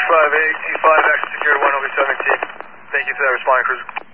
AT5, action secured 1 over 17. Thank you for that responding cruiser.